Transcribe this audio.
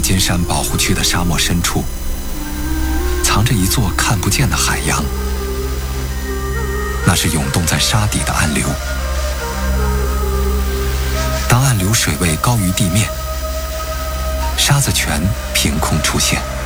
金山保护区的沙漠深处，藏着一座看不见的海洋，那是涌动在沙底的暗流。当暗流水位高于地面，沙子泉凭空出现。